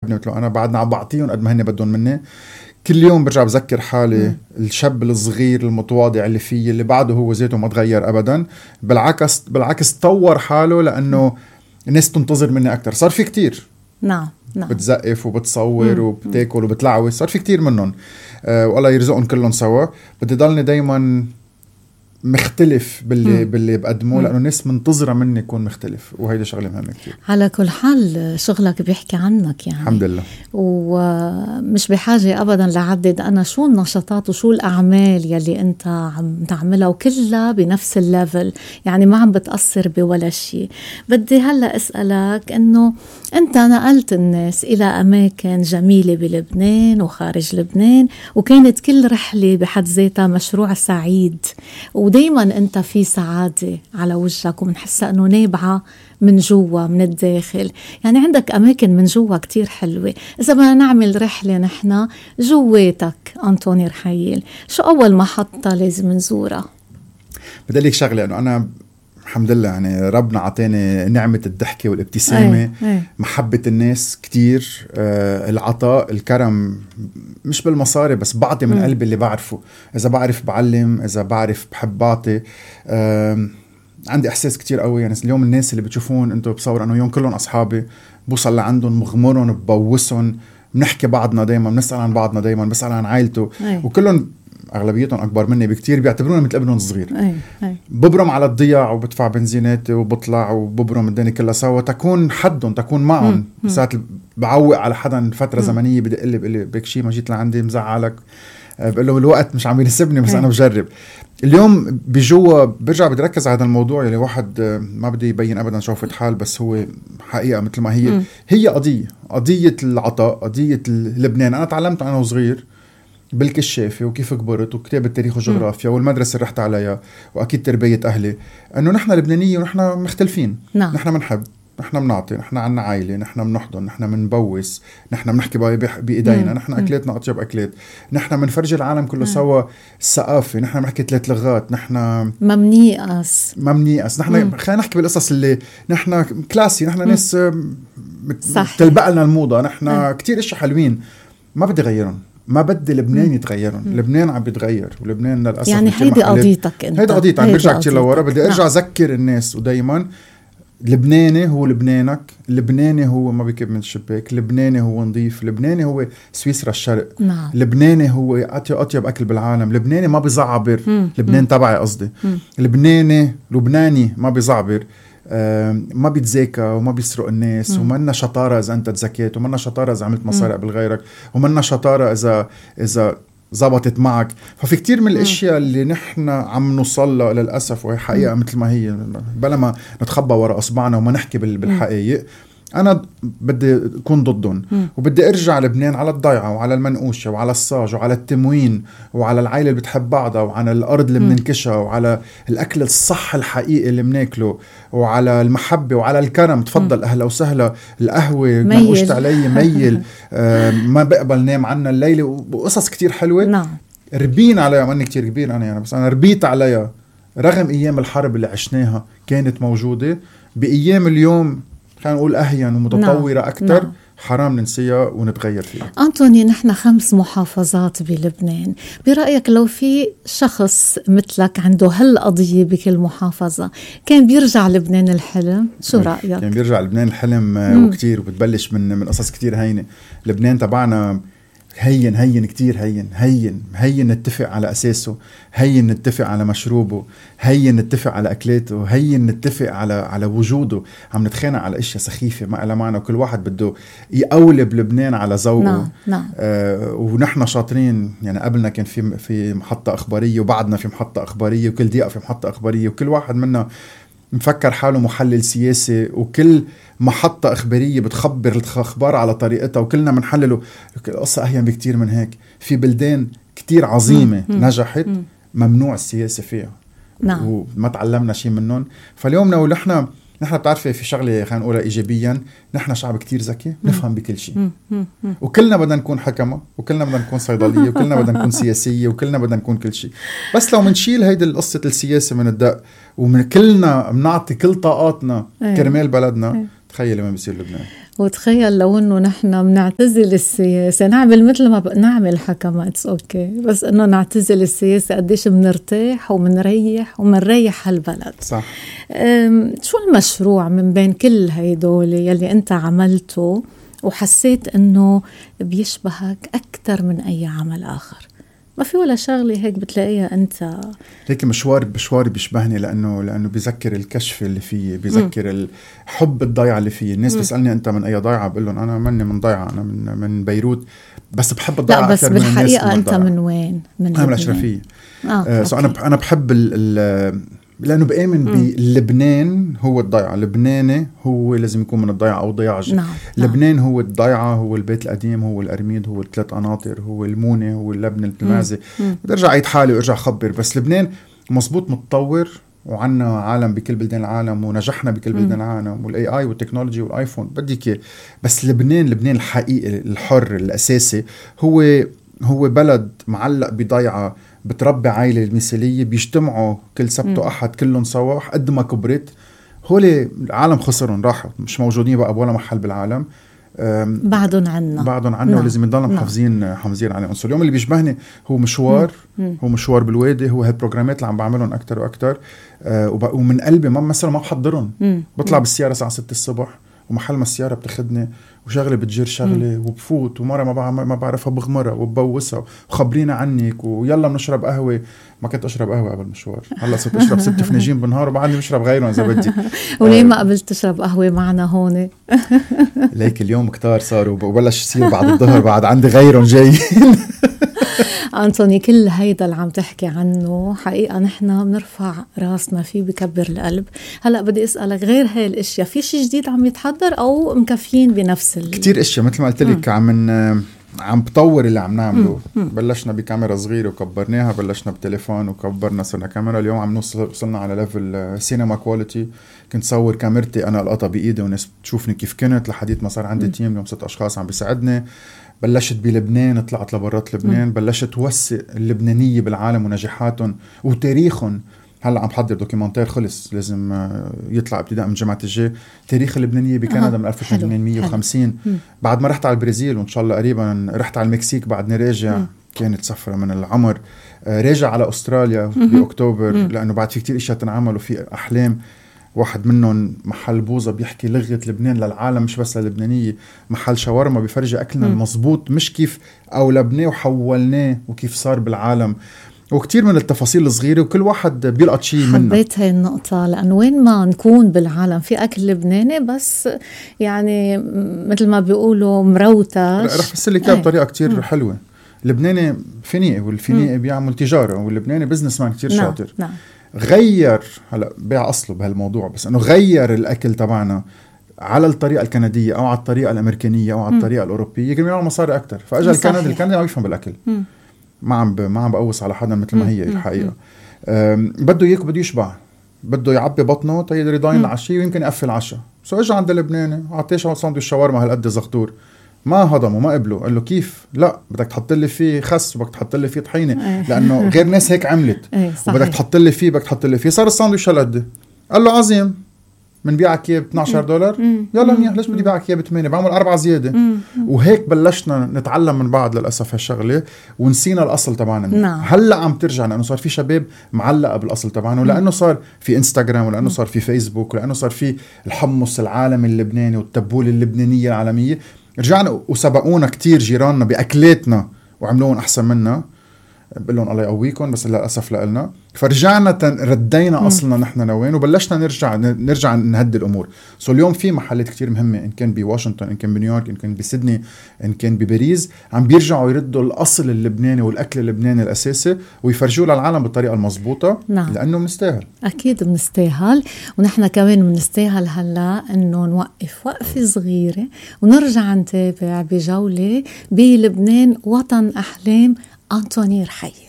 ابني مثله أنا، بعدنا عم بعطيهم قد ما هن بدهم مني. كل يوم برجع بذكر حالي الشاب الصغير المتواضع اللي فيه، اللي بعده هو ذاته ما تغير أبدا، بالعكس طور حاله، لأنه الناس تنتظر مني أكتر. صار في كتير نعم بتزقف وبتصور وبتاكل وبتلعوي، صار في كتير منهم، والله يرزقهم كلهم سوا. بدي ضلني دايما مختلف باللي بقدمه، لأنه الناس منتظرة مني يكون مختلف، وهيدا شغلة مهمة كتير. على كل حال شغلك بيحكي عنك يعني، الحمد لله، ومش بحاجة أبدا لعدد أنا شو النشاطات وشو الأعمال يلي أنت عم تعملها، وكلها بنفس الليفل، يعني ما عم بتأثر بولا شيء. بدي هلأ أسألك أنه أنت نقلت الناس إلى أماكن جميلة بلبنان وخارج لبنان، وكانت كل رحلة بحد ذاتها مشروع سعيد، ودايما أنت في سعادة على وجهك، ومنحسها أنه نابعة من جوا من الداخل. يعني عندك أماكن من جوا كتير حلوة. إذا بدنا نعمل رحلة نحن جواتك أنطوني رحيل، شو أول محطة لازم نزورها؟ بدي لك شغلة، أنه أنا الحمد لله يعني ربنا عطاني نعمة الضحكة والابتسامة، محبة الناس كتير، العطاء الكرم، مش بالمصاري بس بعطي من قلبي اللي بعرفه. إذا بعرف بعلم، إذا بعرف بحب بعطي. عندي إحساس كتير قوي. يعني اليوم الناس اللي بتشوفون أنتوا بصور أنه يوم كلهم أصحابي، بوصل لعندهم مغمرهم ببوسهم، بنحكي بعضنا دايما، بنسأل عن بعضنا دايما، بسأل عن عائلته، وكلهم أغلبيتهم أكبر مني بكتير، بيعتبروني مثل ابنهم الصغير. ببرم على الضياع وبدفع بنزيناتي وبطلع وببرم الدنيا كلها سوا، تكون حدهم، تكون معهم. ساعات بعوق على حدا فترة زمنية، بدي أقلب بك شي ما جيت لعندي مزعلك، بقول له الوقت مش عم يناسبني، بس أنا بجرب. اليوم بجوا برجع بدي ركز على هذا الموضوع اللي واحد ما بدي يبين أبدا شوفة حال، بس هو حقيقة مثل ما هي قضية العطاء، قضية لبنان. أنا تعلمت أنا وصغير بالكشافة، وكيف كبرت، وكتاب التاريخ والجغرافيا، والمدرسة اللي رحت عليها، وأكيد تربية أهلي، أنه نحن لبنانية ونحن مختلفين. نحن منحب، نحن منعطي، نحن عنا عائلة، نحن منحضن، نحن منبوس، نحن منحكي بإيدينا، نحن أكلاتنا أطيب أكلات، نحن منفرج العالم كله سوا الثقافة، نحن بنحكي 3 لغات، نحن ممنيئس، نحن خلينا نحكي بالقصص اللي نحن كلاسي، نحن ناس تلبق لنا الموضة، نحن كتير إشي حلوين ما بدي غيرهم، ما بدي لبنان يتغيرون. لبنان عم بيتغير، ولبنان للأسف يعني هيدي قضيتك انت، هيدي قضيتي. عم برجع كتير لورا، بدي ارجع اذكر الناس، ودايما لبناني هو لبنانك، لبناني هو ما بيكب من الشباك، لبناني هو نظيف، لبناني هو سويسرا الشرق، لبناني هو أطيب أكل بالعالم، لبناني ما بيزعبر، لبنان تبعي قصدي، لبناني ما بيزعبر، ما بيتزاكى وما بيسرق الناس، ومنا شطارة إذا أنت تزكيت، ومنا شطارة إذا عملت مصارع بالغيرك، ومنا شطارة إذا زبطت معك. ففي كتير من الاشياء اللي نحن عم نوصلها للاسف، وهي حقيقه مثل ما هي، بلا ما نتخبى وراء اصبعنا وما نحكي بالحقيقه. انا بدي اكون ضدهم، وبدي ارجع لبنان على الضيعه وعلى المنقوشه وعلى الصاج وعلى التموين وعلى العائله اللي بتحب بعضها وعلى الارض اللي بننكشها وعلى الاكل الصح الحقيقي اللي بناكله وعلى المحبه وعلى الكرم. تفضل اهلا وسهلا، القهوه منقوشت علي ميل، ما بقبل نام عنا الليله، وقصص كتير حلوه. ربينا عليها، ماني كتير كبير انا يعني، بس انا ربيت عليها رغم ايام الحرب اللي عشناها كانت موجوده. بايام اليوم خلينا نقول أهين ومتطورة أكتر، حرام ننسيها ونتغير فيها. أنطوني، نحن 5 محافظات بلبنان، برأيك لو في شخص مثلك عنده هالقضية بكل محافظة، كان بيرجع لبنان الحلم؟ شو رأيك؟ كان بيرجع لبنان الحلم وكتير، وبتبلش من قصص كتير هينة. لبنان تبعنا هين كتير، هين نتفق على أساسه، هين نتفق على مشروبه، هين نتفق على أكلاته، هين نتفق على وجوده. عم نتخانق على أشياء سخيفة ما إلا معنى، وكل واحد بده يقولب لبنان على ذوقه. ونحن شاطرين يعني. قبلنا كان في محطة أخبارية، وبعدنا في محطة أخبارية، وكل دقيقة في محطة أخبارية، وكل واحد منا مفكر حاله محلل سياسي، وكل محطة إخبارية بتخبر الأخبار على طريقتها، وكلنا منحلله. القصة أهين بكتير من هيك. في بلدان كتير عظيمة نجحت ممنوع السياسة فيها، وما تعلمنا شيء منهم. فاليوم لو نحن بتعرفي في شغلة خلينا نقولها إيجابيا، نحن شعب كتير ذكي، نفهم بكل شيء، وكلنا بدنا نكون حكمة، وكلنا بدنا نكون صيدلية، وكلنا بدنا نكون سياسية، وكلنا بدنا نكون كل شيء. بس لو منشيل هيدي القصة السياسة من الدق، ومن كلنا بنعطي كل طاقاتنا كرمال بلدنا، تخيل لما بيصير لبنان. وتخيل لو انه نحن بنعتزل السياسة، نعمل مثل ما نعمل حكمات اوكي، بس انه نعتزل السياسة قديش بنرتاح وبنريح وبنريح هالبلد. صح. شو المشروع من بين كل هيدول يلي انت عملته وحسيت انه بيشبهك اكثر من اي عمل اخر؟ ما في ولا شغلة هيك بتلاقيها انت؟ هيك مشواري بيشبهني لانه بيذكر الكشف اللي فيه، بيذكر الحب الضيعة اللي فيه. الناس بتسألني انت من اي ضيعة، بقول لهم انا مني من ضيعة، انا من بيروت، بس بحب الضيعة اكثر من الناس. لا بس بالحقيقة انت من وين؟ انا من الاشرفية. انا بحب لانه بآمن بلبنان هو الضيعة. لبناني هو لازم يكون من الضيعة او ضياجة. نعم. لبنان هو الضيعة، هو البيت القديم، هو الأرميد، هو الثلاث قناطر، هو المونة، هو اللبنة التمازة. بدي ارجع عيد حالي وارجع خبر. بس لبنان مزبوط متطور، وعنا عالم بكل بلدان العالم، ونجحنا بكل بلدان العالم، والاي اي والتكنولوجي والايفون بديك. بس لبنان الحقيقي الحر الاساسي هو بلد معلق بضيعة، بتربي عائلة المثالية، بيجتمعوا كل سبت وأحد كلهم سوا. قد ما كبرت هول العالم خسرهم، راحوا مش موجودين بقى بولا محل بالعالم. بعدهم عنا ولازم نضلنا محافظين عليهم. اليوم اللي بيشبهني هو مشوار بالوادي، هو هالبروجرامات اللي عم بعملهم أكتر وأكتر. ومن قلبي ما بحضرهم. بطلع بالسيارة الساعة 6 الصبح، ومحل ما السيارة بتاخدني وشغلة بتجير شغلة، وبفوت ومرة ما بعرفها بغمرة وببوسها وخبرينا عنك ويلا بنشرب قهوة. ما كنت أشرب قهوة قبل المشوار، هلا صرت أشرب 6 فناجين بالنهار وبعدني بشرب غيرهم إذا بدي. وليه ما قبلت تشرب قهوة معنا هون؟ ليك اليوم كتار صاروا، وبلش يصير بعد الظهر بعد عندي غيرهم جاي. أنطوني، كل هيدا اللي عم تحكي عنه حقيقة نحن بنرفع راسنا فيه، بكبر القلب. هلأ بدي أسألك، غير هاي الاشياء في شيء جديد عم يتحضر أو مكفيين بنفس كتير اشياء مثل ما قلت لك. عم بطور اللي عم نعمله. بلشنا بكاميرا صغيرة وكبرناها، بلشنا بتليفون وكبرنا صرنا كاميرا. اليوم عم وصلنا على ليفل سينما كواليتي. كنت صور كاميرتي أنا القطة بإيدي وناس تشوفني كيف كنت، لحديت ما صار عندي تيم اليوم 6 أشخاص عم بيساعدني. بلشت بلبنان، طلعت لبرات لبنان، بلشت وثق اللبنانية بالعالم ونجاحاتهم وتاريخهم. هلا عم بحضر دوكيومنتير خلص لازم يطلع ابتداء من جمعة الجاي، تاريخ اللبنانية بكندا من 1850. بعد ما رحت على البرازيل، وإن شاء الله قريبا رحت على المكسيك بعدني راجع. كانت سفرة من العمر. راجع على أستراليا بأكتوبر، لأنه بعد في كتير إشياء تنعمل وفي أحلام. واحد منهم محل بوظة بيحكي لغة لبنان للعالم مش بس للبنانية. محل شاورما بيفرجي أكلنا المزبوط، مش كيف أولبناه وحولناه وكيف صار بالعالم. وكتير من التفاصيل الصغيرة، وكل واحد بيلقط شيء منها. حبيت هاي النقطة، لأنه وين ما نكون بالعالم في أكل لبناني، بس يعني مثل ما بيقولوا مروتش. رح بسلك بطريقة كتير حلوة. لبناني فينيقي، والفينيقي بيعمل تجارة، واللبناني بزنس مان كتير شاطر. نعم. غير هلا بيع أصله بهالموضوع، بس أنه غير الأكل تبعنا على الطريقة الكندية أو على الطريقة الأمريكانية أو على الطريقة الأوروبية، يمكن يعمل مصاري أكتر. فأجل الكندي ما بيفهم بالأكل. ما عم بقوص على حدا مثل ما هي الحقيقة. بده ياكل، بده يشبع، بده يعبي بطنه تيقدر يضاين العشية ويمكن يقفل عشاء. اجى عند اللبناني عطيش على ساندويتش شاورما هالقد زغطور، ما هضمه ما قبله. قال له كيف؟ لا بدك تحط لي فيه خس وبدك تحط لي فيه طحينه، لانه غير ناس هيك عملت. وبدك تحط لي فيه، بدك تحط لي فيه. صار الساندويتش هالقد. قال له عظيم، من بيعك اياه $12. يلا منيح، ليش بدي بيعك اياه ب8؟ بعمل 4 زياده. وهيك بلشنا نتعلم من بعض للاسف هالشغله، ونسينا الاصل تبعنا. هلا عم ترجع، لانه صار في شباب معلقه بالاصل تبعنا، ولانه صار في انستغرام، ولانه صار في فيسبوك، ولانه صار في الحمص العالمي اللبناني والتبوله اللبنانيه العالميه. رجعنا وسبقونا كتير جيراننا باكلاتنا وعملوهم احسن منا. بقول لهم الله يقويكم، بس للاسف لنا. فرجعنا ردينا اصلنا نحن لوين، وبلشنا نرجع نهدي الامور. اليوم في محلات كتير مهمه، ان كان بواشنطن، ان كان بنيويورك، ان كان بسيدني، ان كان بباريس، عم بيرجعوا يردوا الاصل اللبناني والاكل اللبناني الاساسي ويفرجوه للعالم بالطريقه المضبوطه. لانه بنستاهل، اكيد بنستاهل. ونحن كمان بنستاهل هلا انه نوقف وقفه صغيره ونرجع نتابع بجوله بلبنان، وطن احلام أنطوني رحية.